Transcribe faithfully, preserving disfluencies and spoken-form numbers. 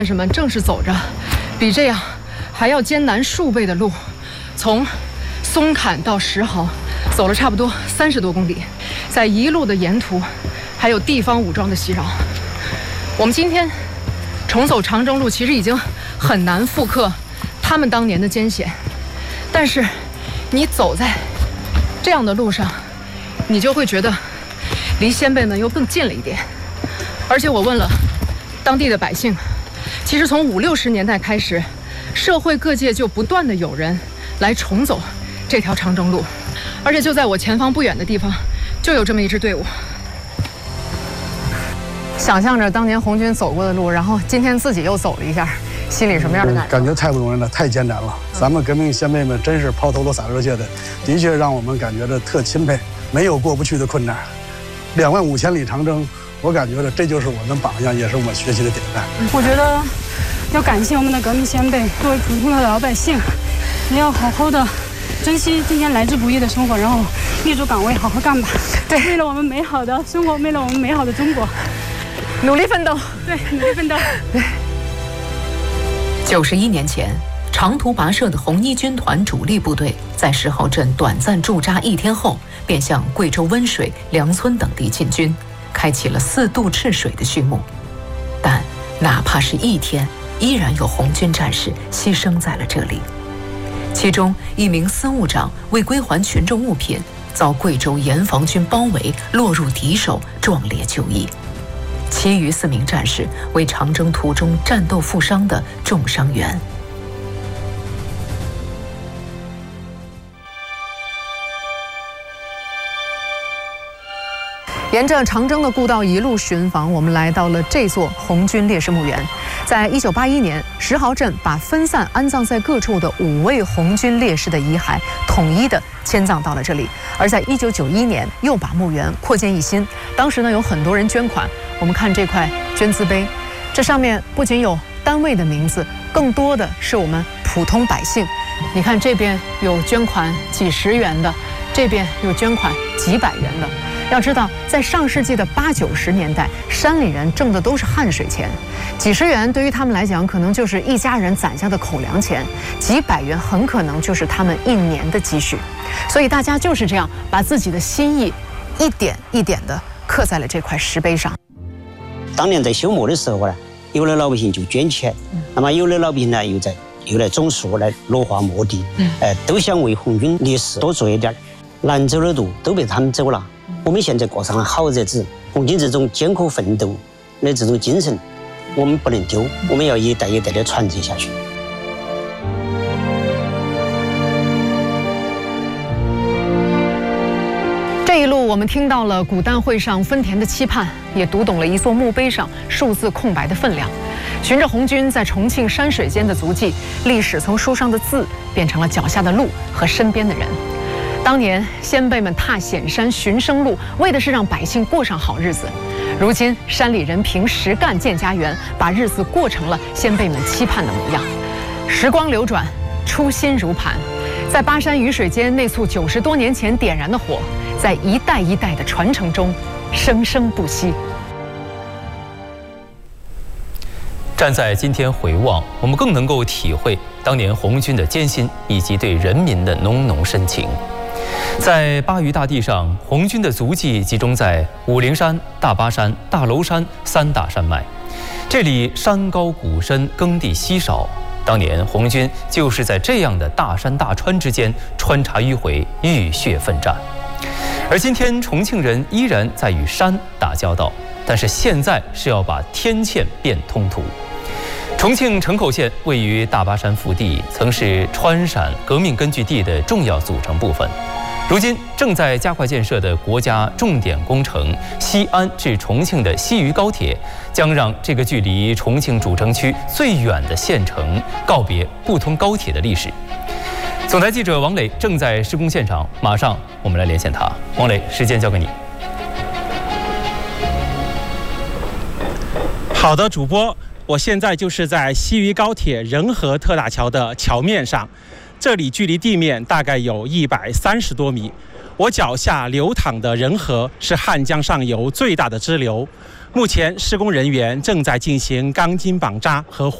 战士们正是走着比这样还要艰难数倍的路，从松坎到石壕，走了差不多三十多公里，在一路的沿途还有地方武装的袭扰。我们今天重走长征路，其实已经很难复刻他们当年的艰险，但是你走在这样的路上，你就会觉得离先辈们又更近了一点。而且我问了当地的百姓，其实从五六十年代开始，社会各界就不断的有人来重走这条长征路，而且就在我前方不远的地方，就有这么一支队伍。想象着当年红军走过的路，然后今天自己又走了一下，心里什么样的感觉？ 感觉太不容易了，太艰难了。咱们革命先辈们真是抛头颅洒热血的，的确让我们感觉到特钦佩，没有过不去的困难。两万五千里长征，我感觉到这就是我们榜样，也是我们学习的典范。 我觉得要感谢我们的革命先辈，作为普通的老百姓，你要好好的珍惜今天来之不易的生活，然后立足岗位，好好干吧。对，为了我们美好的生活，为了我们美好的中国， 努力奋斗。 对，努力奋斗。 对。 九十一年前，长途跋涉的红一军团主力部队在石壕镇短暂驻扎一天后，便向贵州温水、梁村等地进军，开启了四渡赤水的序幕。但哪怕是一天，依然有红军战士牺牲在了这里。其中一名司务长为归还群众物品，遭贵州严防军包围，落入敌手，壮烈就义。其余四名战士为长征途中战斗负伤的重伤员。 沿着长征的故道一路寻访，我们来到了这座红军烈士墓园。在一九八一年，石壕镇把分散安葬在各处的五位红军烈士的遗骸统一的迁葬到了这里。而在一九九一年，又把墓园扩建一新。当时呢，有很多人捐款。我们看这块捐资碑，这上面不仅有单位的名字，更多的是我们普通百姓。你看这边有捐款几十元的，这边有捐款几百元的。要知道，在上世纪的八九十年代，山里人挣的都是汗水钱，几十元对于他们来讲，可能就是一家人攒下的口粮钱，几百元很可能就是他们一年的积蓄。所以大家就是这样把自己的心意一点一点地刻在了这块石碑上。 当年在修墓的时候呢，有的老百姓就捐钱，嗯、那么有的老百姓呢又在又来种树来绿化墓地，嗯，呃，都想为红军烈士多做一点。难走的路都被他们走了。我们现在过上了好日子，红军这种艰苦奋斗的这种精神，我们不能丢，我们要一代一代的传承下去。 这一路，我们听到了古诞会上丰田的期盼，也读懂了一座墓碑上数字空白的分量。循着红军在重庆山水间的足迹，历史从书上的字变成了脚下的路和身边的人。当年先辈们踏险山寻生路，为的是让百姓过上好日子。如今山里人凭实干建家园，把日子过成了先辈们期盼的模样。时光流转，初心如磐，在巴山雨水间那簇九十多年前点燃的火，在一代一代的传承中生生不息。 站在今天回望，我们更能够体会当年红军的艰辛以及对人民的浓浓深情。在巴渝大地上，红军的足迹集中在五陵山、大巴山、大娄山三大山脉。这里山高谷深，耕地稀少。当年红军就是在这样的大山大川之间穿插迂回，浴血奋战。而今天重庆人依然在与山打交道，但是现在是要把天堑变通途。重庆城口县位于大巴山腹地，曾是川陕革命根据地的重要组成部分。如今正在加快建设的国家重点工程西安至重庆的西渝高铁，将让这个距离重庆主城区最远的县城告别不通高铁的历史。总台记者王磊正在施工现场，马上我们来连线他。王磊，时间交给你。 好的，主播，我现在就是在西渝高铁仁和特大桥的桥面上。这里距离地面大概有一百三十多米，我脚下流淌的仁河是汉江上游最大的支流， 目前施工人员正在进行钢筋绑扎和